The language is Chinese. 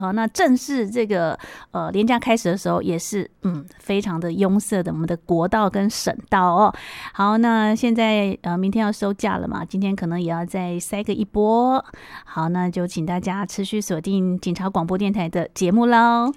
那正式这个连假开始的时候，也是非常的拥塞的，我们的国道跟省道哦。好，那现在明天要收假了嘛，今天可能也要再塞个一波。好，那就请大家持续锁定警察广播电台的节目喽。